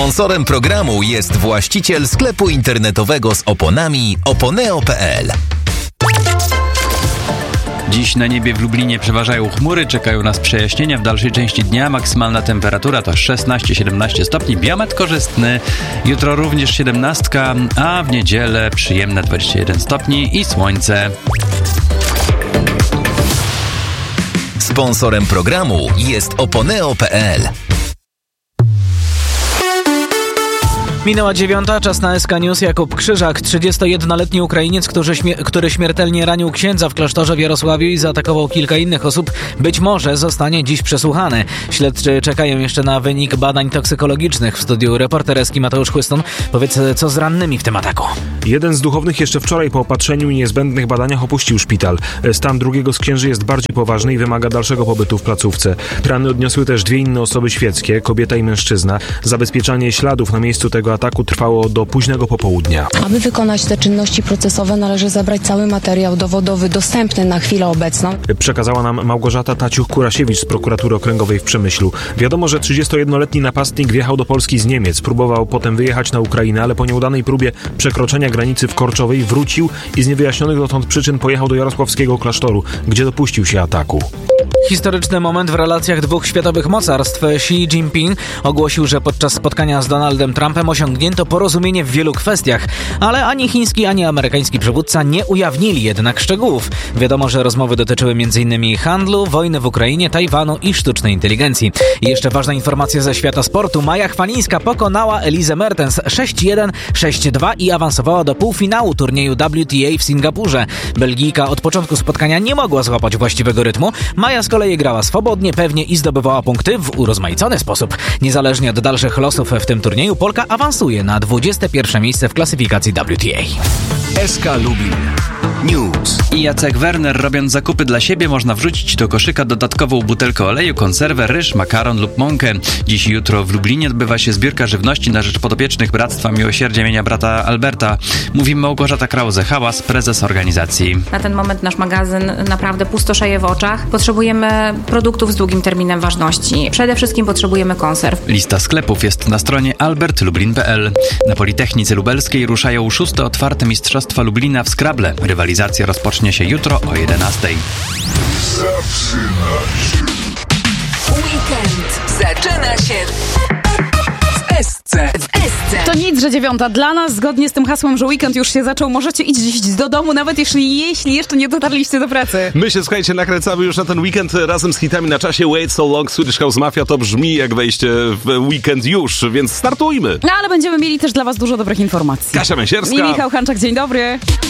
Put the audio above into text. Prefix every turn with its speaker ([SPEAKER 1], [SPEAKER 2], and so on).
[SPEAKER 1] Sponsorem programu jest właściciel sklepu internetowego z oponami oponeo.pl.
[SPEAKER 2] Dziś na niebie w Lublinie przeważają chmury, czekają nas przejaśnienia w dalszej części dnia. Maksymalna temperatura to 16-17 stopni, biometr korzystny. Jutro również 17, a w niedzielę przyjemne 21 stopni i słońce.
[SPEAKER 1] Sponsorem programu jest oponeo.pl.
[SPEAKER 3] Minęła 9, czas na SK News. Jakub Krzyżak, 31-letni Ukrainiec, który śmiertelnie ranił księdza w klasztorze w Jarosławiu i zaatakował kilka innych osób, być może zostanie dziś przesłuchany. Śledczy czekają jeszcze na wynik badań toksykologicznych. W studiu reporter SK Mateusz Chłystun. Powiedz, co z rannymi w tym ataku?
[SPEAKER 4] Jeden z duchownych jeszcze wczoraj po opatrzeniu i niezbędnych badaniach opuścił szpital. Stan drugiego z księży jest bardziej poważny i wymaga dalszego pobytu w placówce. Rany odniosły też 2 inne osoby świeckie, kobieta i mężczyzna. Zabezpieczanie śladów na miejscu tego ataku trwało do późnego popołudnia.
[SPEAKER 5] Aby wykonać te czynności procesowe, należy zebrać cały materiał dowodowy dostępny na chwilę obecną.
[SPEAKER 4] Przekazała nam Małgorzata Taciuch-Kurasiewicz z prokuratury okręgowej w Przemyślu. Wiadomo, że 31-letni napastnik wjechał do Polski z Niemiec. Próbował potem wyjechać na Ukrainę, ale po nieudanej próbie przekroczenia granicy w Korczowej wrócił i z niewyjaśnionych dotąd przyczyn pojechał do jarosławskiego klasztoru, gdzie dopuścił się ataku.
[SPEAKER 3] Historyczny moment w relacjach dwóch światowych mocarstw. Xi Jinping ogłosił, że podczas spotkania z Donaldem Trumpem osiągnięto porozumienie w wielu kwestiach, ale ani chiński, ani amerykański przywódca nie ujawnili jednak szczegółów. Wiadomo, że rozmowy dotyczyły m.in. handlu, wojny w Ukrainie, Tajwanu i sztucznej inteligencji. I jeszcze ważna informacja ze świata sportu. Maja Chwalińska pokonała Elizę Mertens 6-1, 6-2 i awansowała do półfinału turnieju WTA w Singapurze. Belgijka od początku spotkania nie mogła złapać właściwego rytmu. Maja z kolei grała swobodnie, pewnie i zdobywała punkty w urozmaicony sposób. Niezależnie od dalszych losów w tym turnieju, Polka awansuje na 21 miejsce w klasyfikacji WTA.
[SPEAKER 1] SK Lubin News.
[SPEAKER 2] I Jacek Werner, robiąc zakupy dla siebie, można wrzucić do koszyka dodatkową butelkę oleju, konserwę, ryż, makaron lub mąkę. Dziś i jutro w Lublinie odbywa się zbiórka żywności na rzecz podopiecznych Bractwa Miłosierdzia imienia brata Alberta. Mówi Małgorzata Krause-Hałas, prezes organizacji.
[SPEAKER 6] Na ten moment nasz magazyn naprawdę pustoszeje w oczach. Potrzebujemy produktów z długim terminem ważności. Przede wszystkim potrzebujemy konserw.
[SPEAKER 2] Lista sklepów jest na stronie albertlublin.pl. Na Politechnice Lubelskiej ruszają 6. otwarte Mistrzostwa Lublina w Scrabble. Rywalizacja rozpocznie się jutro o 11:00.
[SPEAKER 7] Weekend zaczyna się w SC.
[SPEAKER 8] To nic, że 9. Dla nas, zgodnie z tym hasłem, że weekend już się zaczął, możecie iść do domu, nawet jeśli jeszcze nie dotarliście do pracy.
[SPEAKER 9] My się, słuchajcie, nakręcamy już na ten weekend razem z hitami na czasie. Wait So Long, Swedish House Mafia. To brzmi jak wejście w weekend już, więc startujmy.
[SPEAKER 8] No ale będziemy mieli też dla was dużo dobrych informacji.
[SPEAKER 9] Kasia Męsierska
[SPEAKER 8] i Michał Hanczak, dzień dobry.